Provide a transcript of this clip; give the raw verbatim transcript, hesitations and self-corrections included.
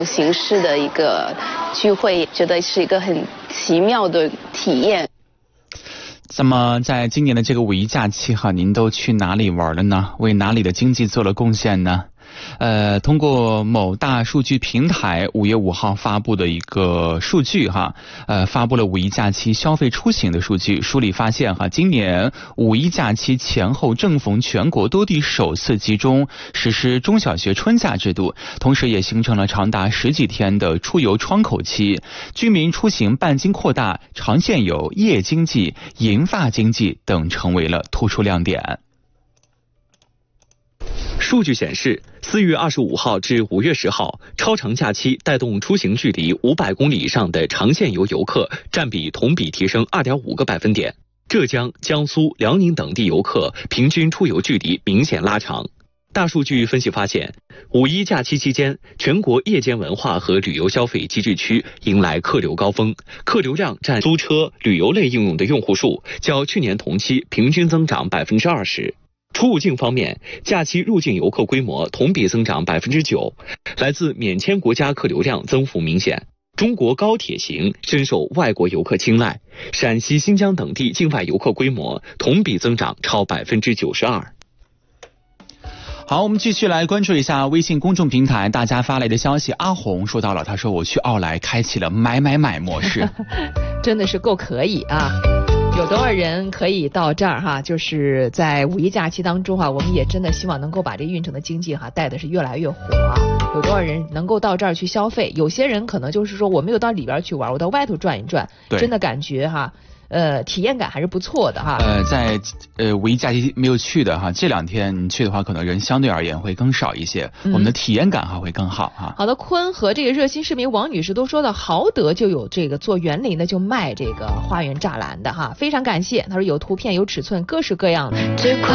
形式的一个聚会，觉得是一个很奇妙的体验。 那么在今年的这个五一假期哈，您都去哪里玩了呢？为哪里的经济做了贡献呢？呃，通过某大数据平台五月五号发布的一个数据哈，呃，发布了五一假期消费出行的数据。梳理发现哈，今年五一假期前后正逢全国多地首次集中实施中小学春假制度，同时也形成了长达十几天的出游窗口期，居民出行半径扩大，长线游、夜经济、银发经济等成为了突出亮点。 数据显示，四月二十五号至五月十号，超长假期带动出行距离五百公里以上的长线游游客占比同比提升二点五个百分点。浙江、江苏、辽宁等地游客平均出游距离明显拉长。大数据分析发现，五一假期期间，全国夜间文化和旅游消费集聚区迎来客流高峰，客流量占租车、旅游类应用的用户数较去年同期平均增长百分之二十。出入境方面，假期入境游客规模同比增长百分之九，来自免签国家客流量增幅明显。中国高铁行深受外国游客青睐，陕西、新疆等地境外游客规模同比增长超百分之九十二。 好，我们继续来关注一下微信公众平台大家发来的消息。阿红说到了，他说我去奥莱开启了买买买模式， 真的是够可以啊！有多少人可以到这儿哈？就是在五一假期当中哈，我们也真的希望能够把这运城的经济哈带的是越来越火啊！有多少人能够到这儿去消费？有些人可能就是说我没有到里边去玩，我到外头转一转，真的感觉哈。呃，体验感还是不错的哈。 呃，在呃五一假期没有去的哈，这两天你去的话，可能人相对而言会更少一些，嗯、我们的体验感还会更好哈。 好的，坤和这个热心市民王女士都说到，豪德就有这个做园林的，就卖这个花园栅栏的哈，非常感谢。他说有图片有尺寸，各式各样的。